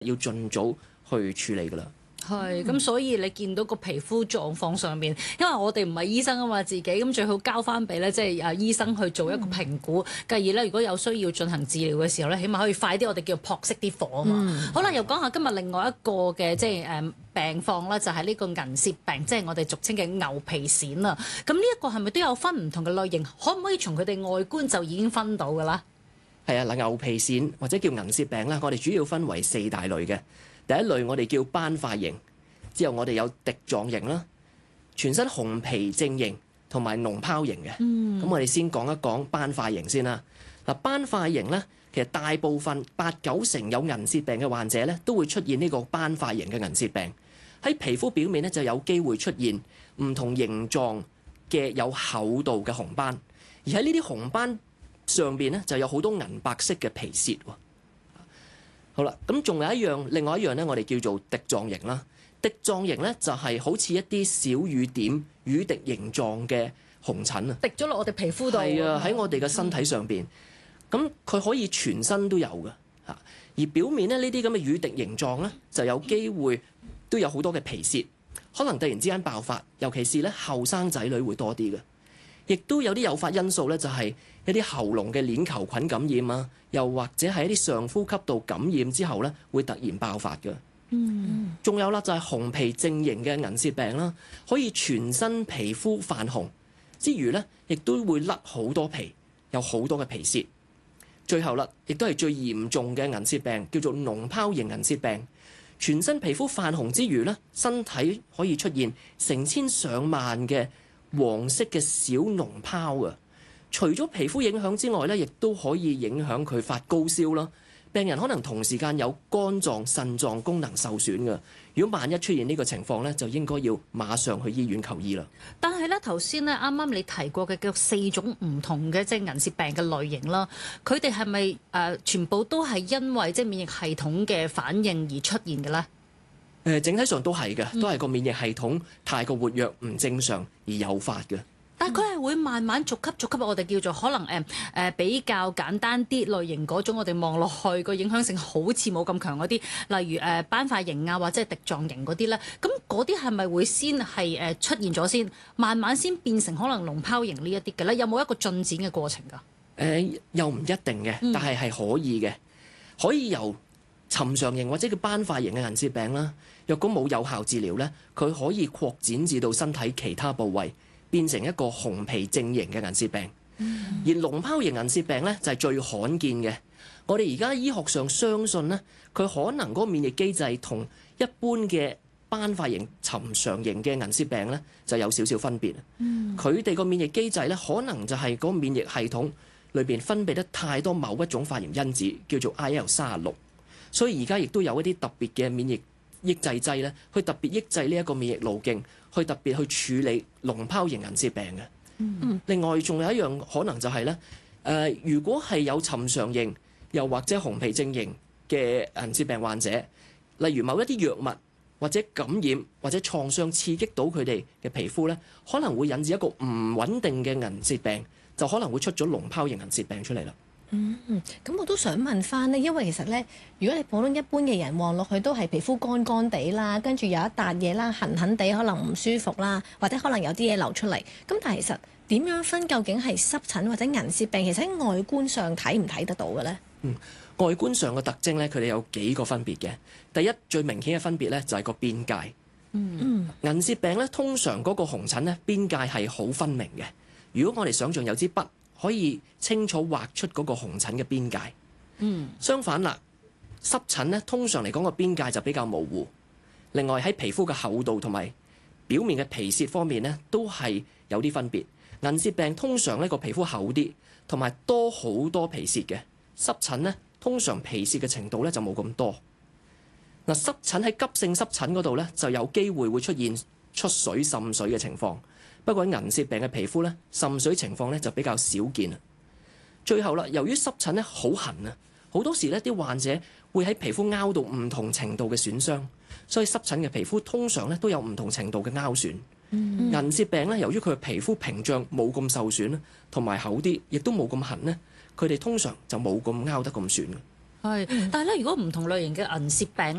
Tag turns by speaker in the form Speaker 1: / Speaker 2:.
Speaker 1: 要盡早去處理㗎啦。
Speaker 2: 係，咁所以你見到個皮膚狀況上面，因為我哋唔係醫生啊嘛，自己咁最好交翻俾咧，即係醫生去做一個評估，繼而咧如果有需要進行治療嘅時候咧，起碼可以快啲，我哋叫撲熄啲火啊嘛。好啦，又講下今日另外一個嘅即係病況啦，就係呢個銀屑病，即係我哋俗稱嘅牛皮癬啊。咁呢一個係咪都有分唔同嘅類型？可唔可以從佢哋外觀就已經分到㗎啦？
Speaker 1: 係啊，嗱，牛皮癬或者叫銀屑病啦，我哋主要分為4大類嘅。第一類我哋叫斑塊型，之後我哋有滴狀型啦，全身紅皮正型同埋膿疱型嘅。咁我哋先講一講斑塊型先啦。嗱，斑塊型咧，其實大部分8-9成有銀屑病嘅患者咧，都會出現呢個斑塊型嘅銀屑病。喺皮膚表面咧就有機會出現唔同形狀嘅有厚度嘅紅斑，而喺呢啲紅斑上邊咧就有好多銀白色嘅皮屑喎。好啦，咁仲有另外一樣咧，我哋叫做滴狀型啦。滴狀型咧就係好似一啲小雨點、雨滴形狀嘅紅疹啊，
Speaker 2: 滴咗落我哋皮膚度。
Speaker 1: 係啊，喺我哋嘅身體上邊，咁佢可以全身都有嘅嚇。而表面咧呢啲咁嘅雨滴形狀咧，就有機會都有好多嘅皮屑，可能突然之間爆發，尤其是咧後生仔女會多啲嘅。亦都有啲誘發因素咧，就係一啲喉嚨嘅鏈球菌感染啊，又或者係一啲上呼吸道感染之後咧，會突然爆發嘅。仲有啦，就係紅皮正型嘅銀屑病啦，可以全身皮膚泛紅之餘咧，亦都會甩好多皮，有好多嘅皮屑。最後啦，亦都係最嚴重嘅銀屑病，叫做膿疱型銀屑病。全身皮膚泛紅之餘咧，身體可以出現成千上萬嘅黃色嘅小膿疱啊！除咗皮膚影響之外咧，亦都可以影響佢發高燒啦。病人可能同時間有肝臟、腎臟功能受損嘅。如果萬一出現呢個情況咧，就應該要馬上去醫院求醫啦。
Speaker 2: 但係咧，頭先咧啱啱你提過嘅叫4種唔同嘅即係銀屑病嘅類型啦，佢哋係咪全部都係因為即係免疫系統嘅反應而出現嘅咧？
Speaker 1: 整體上都係嘅，都係個免疫系統太過活躍唔正常而誘發嘅。
Speaker 2: 但係佢係會慢慢逐級，我哋叫做可能比較簡單啲類型嗰種，我哋望落去個影響性好似冇咁強嗰啲，例如斑塊型啊或者係滴狀型嗰啲咧，咁嗰啲係咪會先係出現咗先，慢慢先變成可能膿疱型呢一啲嘅咧？有冇一個進展嘅過程㗎？
Speaker 1: 又唔一定嘅，但係可以嘅，可以由尋常型或者叫斑塊型嘅銀屑病啦。若果冇有效治療咧，佢可以擴展至到身體其他部位，變成一個紅皮正型嘅銀屑病。而膿疱型銀屑病咧就係最罕見嘅。我哋而家醫學上相信咧，佢可能嗰個免疫機制同一般嘅斑塊型、尋常型嘅銀屑病咧就有少少分別。佢哋個免疫機制咧，可能就係嗰個免疫系統裏邊分泌得太多某一種發炎因子，叫做 IL-36。所以而家亦都有一啲特別嘅免疫抑制劑咧，去特別抑制呢一個免疫路徑，去特別去處理膿疱型銀屑病嘅。另外仲有一樣可能就係咧，如果係有尋常型又或者紅皮正型嘅銀屑病患者，例如某一啲藥物或者感染或者創傷刺激到佢哋嘅皮膚咧，可能會引致一個唔穩定嘅銀屑病，就可能會出咗膿疱型銀屑病出嚟啦。
Speaker 3: 咁我都想問翻呢，因為其實呢，如果你普通一般嘅人望落去都係皮膚乾乾地啦，跟住有一笪嘢啦，痕痕地，可能唔舒服啦，或者可能有啲嘢流出嚟。咁但係其實點樣分究竟係濕疹或者銀屑病？其實喺外觀上睇唔睇得到嘅呢？
Speaker 1: 外觀上嘅特徵咧，佢哋有幾個分別嘅。第一，最明顯嘅分別咧就係個邊界。銀屑病咧通常嗰個紅疹咧邊界係好分明嘅。如果我哋想象有支筆，可以清楚畫出嗰個紅疹嘅邊界。相反啦，濕疹咧通常嚟講個邊界就比較模糊。另外喺皮膚嘅厚度同埋表面嘅皮屑方面咧，都係有啲分別。銀屑病通常呢個皮膚厚啲，同埋多好多皮屑嘅。濕疹咧通常皮屑嘅程度咧就冇咁多。嗱，濕疹喺急性濕疹嗰度咧就有機會會出現出水滲水嘅情況。不過喺銀屑病嘅皮膚咧，滲水情況咧就比較少見。最後啦，由於濕疹咧好痕啊，好多時咧啲患者會喺皮膚拗到唔同程度嘅損傷，所以濕疹嘅皮膚通常咧都有唔同程度嘅拗損。銀屑病咧，由於佢嘅皮膚屏障冇咁受損啦，同埋厚啲，亦都冇咁痕咧，佢哋通常就冇咁拗得咁損。
Speaker 2: 係，但係咧，如果唔同類型嘅銀屑病